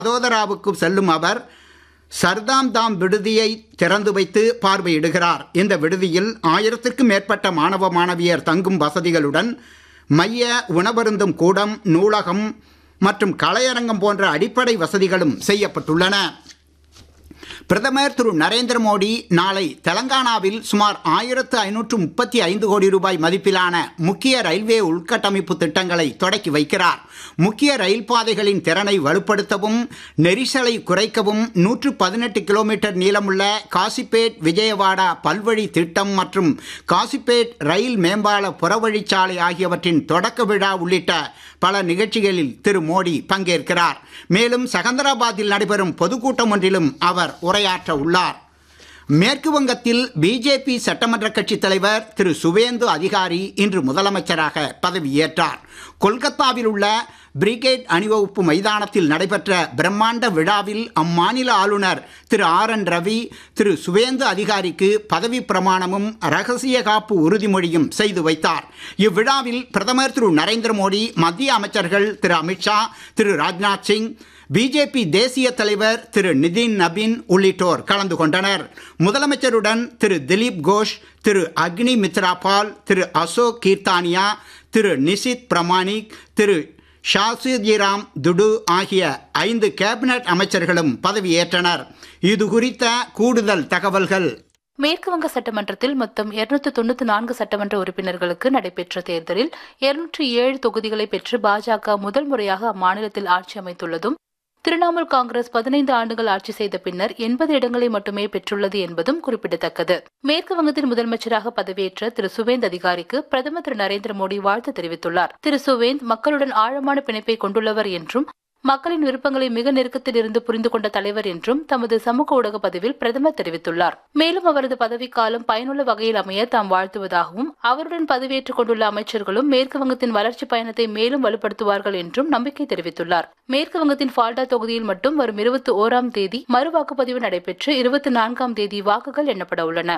வதோதராவுக்கு செல்லும் அவர் சர்தாம் தாம் விடுதியை திறந்து வைத்து பார்வையிடுகிறார். இந்த விடுதியில் 1000க்கும் மேற்பட்ட மாணவ மாணவியர் தங்கும் வசதிகளுடன் மைய உணவருந்தும் கூடம், நூலகம் மற்றும் கலையரங்கம் போன்ற அடிப்படை வசதிகளும் செய்யப்பட்டுள்ளன. பிரதமர் திரு நரேந்திர மோடி நாளை தெலங்கானாவில் சுமார் 1535 கோடி ரூபாய் மதிப்பிலான முக்கிய ரயில்வே உள்கட்டமைப்பு திட்டங்களை தொடக்கி வைக்கிறார். முக்கிய ரயில் பாதைகளின் திறனை வலுப்படுத்தவும் நெரிசலை குறைக்கவும் 118 கிலோமீட்டர் நீளமுள்ள காசிப்பேட் விஜயவாடா பல்வழி திட்டம் மற்றும் காசிப்பேட் ரயில் மேம்பால புறவழிச்சாலை ஆகியவற்றின் தொடக்க விழா உள்ளிட்ட பல நிகழ்ச்சிகளில் திரு மோடி பங்கேற்கிறார். மேலும் செகந்தராபாத்தில் நடைபெறும் பொதுக்கூட்டம் ஒன்றிலும் அவர் உரையாற்ற உள்ளார். மேற்கு வங்கத்தில் பிஜேபி சட்டமன்ற கட்சித் தலைவர் திரு சுவேந்து அதிகாரி இன்று முதலமைச்சராக பதவியேற்றார். கொல்கத்தாவில் உள்ள பிரிகேட் அணிவகுப்பு மைதானத்தில் நடைபெற்ற பிரம்மாண்ட விழாவில் அம்மாநில ஆளுநர் திரு RN ரவி திரு சுவேந்து அதிகாரிக்கு பதவி பிரமாணமும் ரகசிய காப்பு உறுதிமொழியும் செய்து வைத்தார். இவ்விழாவில் பிரதமர் திரு நரேந்திர மோடி, மத்திய அமைச்சர்கள் திரு அமித்ஷா, திரு ராஜ்நாத் சிங், பிஜேபி தேசிய தலைவர் திரு நிதின் நபீன் உள்ளிட்டோர் கலந்து கொண்டனர். முதலமைச்சருடன் திரு திலீப் கோஷ், திரு அக்னி மித்ரா பால், திரு அசோக் கீர்த்தானியா, திரு நிஷித் பிரமாணிக், திரு ஷாசிஜிராம் துடு ஆகிய 5 கேபினட் அமைச்சர்களும் பதவியேற்றனர். இது குறித்த கூடுதல் தகவல்கள். மேற்குவங்க சட்டமன்றத்தில் மொத்தம் 294 சட்டமன்ற உறுப்பினர்களுக்கு நடைபெற்ற தேர்தலில் 207 தொகுதிகளை பெற்று பாஜக முதல் முறையாக அம்மாநிலத்தில் ஆட்சி அமைத்துள்ளதும், திரிணாமுல் காங்கிரஸ் 15 ஆண்டுகள் ஆட்சி செய்த பின்னர் 80 இடங்களை மட்டுமே பெற்றுள்ளது என்பதும் குறிப்பிடத்தக்கது. மேற்கு வங்கத்தின் முதலமைச்சராக பதவியேற்ற திரு சுவேந்த் அதிகாரிக்கு பிரதமர் திரு நரேந்திர மோடி வாழ்த்து தெரிவித்துள்ளார். திரு சுவேந்த் மக்களுடன் ஆழமான பிணைப்பை கொண்டுள்ளவர் என்றும், மக்களின் விருப்பங்களை மிக நெருக்கத்தில் இருந்து புரிந்து கொண்ட தலைவர் என்றும் தமது சமூக ஊடக பதிவில் பிரதமர் தெரிவித்துள்ளார். மேலும் அவரது பதவிக்காலம் பயனுள்ள வகையில் அமைய தாம் வாழ்த்துவதாகவும், அவருடன் பதவியேற்றுக் கொண்டுள்ள அமைச்சர்களும் மேற்கு வங்கத்தின் வளர்ச்சி பயணத்தை மேலும் வலுப்படுத்துவார்கள் என்றும் நம்பிக்கை தெரிவித்துள்ளார். மேற்கு வங்கத்தின் ஃபால்டா தொகுதியில் மட்டும் வரும் 21ஆம் தேதி மறுவாக்குப்பதிவு நடைபெற்று 24ஆம் தேதி வாக்குகள் எண்ணப்பட உள்ளன.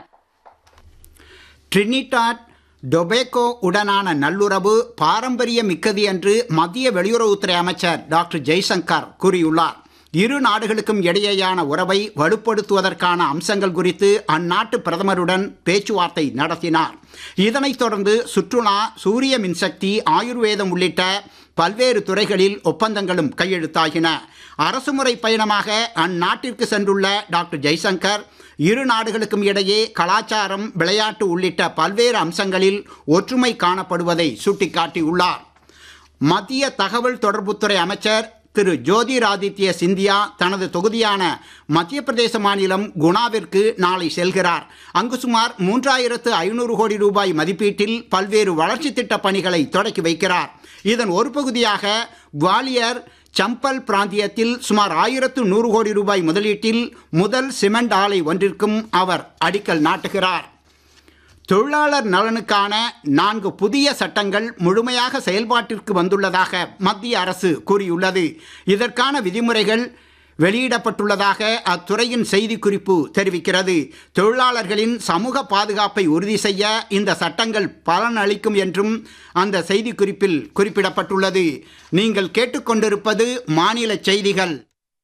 ட்ரினிடாட் டொபேகோ உடனான நல்லுறவு பாரம்பரிய மிக்கது என்று மத்திய வெளியுறவுத்துறை அமைச்சர் டாக்டர் ஜெய்சங்கர் கூறியுள்ளார். இரு நாடுகளுக்கும் இடையேயான உறவை வலுப்படுத்துவதற்கான அம்சங்கள் குறித்து அந்நாட்டு பிரதமருடன் பேச்சுவார்த்தை நடத்தினார். இதனைத் தொடர்ந்து சுற்றுலா, சூரிய மின்சக்தி, ஆயுர்வேதம் உள்ளிட்ட பல்வேறு துறைகளில் ஒப்பந்தங்களும் கையெழுத்தாகின. அரசுமுறை பயணமாக அந்நாட்டிற்கு சென்றுள்ள டாக்டர் ஜெய்சங்கர் இரு நாடுகளுக்கும் இடையே கலாச்சாரம், விளையாட்டு உள்ளிட்ட பல்வேறு அம்சங்களில் ஒற்றுமை காணப்படுவதை சுட்டிக்காட்டியுள்ளார். மத்திய தகவல் தொடர்புத்துறை அமைச்சர் திரு ஜோதிராதித்ய சிந்தியா தனது தொகுதியான மத்திய பிரதேச மாநிலம் குணாவிற்கு நாளை செல்கிறார். அங்கு சுமார் 3500 கோடி ரூபாய் மதிப்பீட்டில் பல்வேறு வளர்ச்சி திட்ட பணிகளை தொடக்கி வைக்கிறார். இதன் ஒரு பகுதியாக குவாலியர், சம்பல் பிராந்தியத்தில் சுமார் 1100 கோடி ரூபாய் முதலீட்டில் முதல் சிமெண்ட் ஆலை ஒன்றிற்கும் அவர் அடிக்கல் நாட்டுகிறார். தொழிலாளர் நலனுக்கான 4 புதிய சட்டங்கள் முழுமையாக செயல்பாட்டிற்கு வந்துள்ளதாக மத்திய அரசு கூறியுள்ளது. இதற்கான விதிமுறைகள் வெளியிடப்பட்டுள்ளதாக அத்துறையின் செய்திக்குறிப்பு தெரிவிக்கிறது. தொழிலாளர்களின் சமூக பாதுகாப்பை உறுதி செய்ய இந்த சட்டங்கள் பலனளிக்கும் என்றும் அந்த செய்திக்குறிப்பில் குறிப்பிடப்பட்டுள்ளது. நீங்கள் கேட்டுக்கொண்டிருப்பது மாநில செய்திகள்.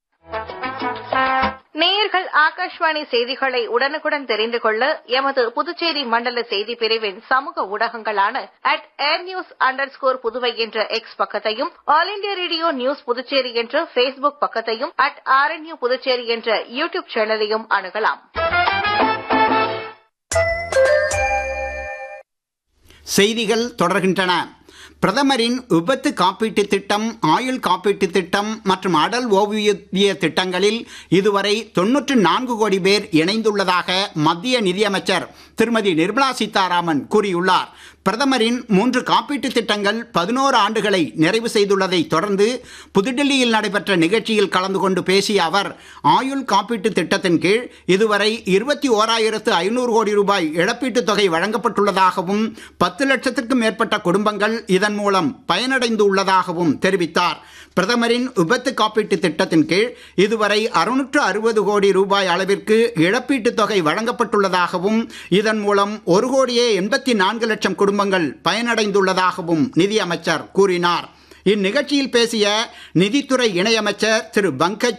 நேயர்கள் ஆகாஷ்வாணி செய்திகளை உடனுக்குடன் தெரிந்து கொள்ள எமது புதுச்சேரி மண்டல செய்தி பிரிவின் சமூக ஊடகங்களான @airnews_புதுவை என்ற எக்ஸ் பக்கத்தையும், all India radio news Puducherry என்ற பேஸ்புக் பக்கத்தையும், @RNU புதுச்சேரி என்ற யூடியூப் சேனலையும் அணுகலாம். செய்திகள் தொடர்கின்றன. பிரதமரின் விபத்து காப்பீட்டு திட்டம், ஆயுள் காப்பீட்டு திட்டம் மற்றும் அடல் ஓய்வூதிய திட்டங்களில் இதுவரை 94 கோடி பேர் இணைந்துள்ளதாக மத்திய நிதியமைச்சர் திருமதி நிர்மலா சீதாராமன் கூறியுள்ளார். பிரதமரின் 3 காப்பீட்டு திட்டங்கள் 11 ஆண்டுகளை நிறைவு செய்துள்ளதை தொடர்ந்து புதுடில்லியில் நடைபெற்ற நிகழ்ச்சியில் கலந்து கொண்டு பேசிய அவர், ஆயுள் காப்பீட்டு திட்டத்தின் கீழ் இதுவரை 21,500 கோடி ரூபாய் இழப்பீட்டுத் தொகை வழங்கப்பட்டுள்ளதாகவும் 10 லட்சத்திற்கும் மேற்பட்ட குடும்பங்கள் இதன் மூலம் பயனடைந்து உள்ளதாகவும் தெரிவித்தார். பிரதமரின் விபத்து காப்பீட்டு திட்டத்தின் கீழ் இதுவரை 660 கோடி ரூபாய் அளவிற்கு இழப்பீட்டுத் தொகை வழங்கப்பட்டுள்ளதாகவும் இதன் மூலம் 1,84,00,000 குடும்பங்கள் பயனடைந்துள்ளதாகவும் நிதியமைச்சர் கூறினார். இந்நிகழ்ச்சியில் பேசிய நிதித்துறை இணையமைச்சர் திரு பங்கஜ்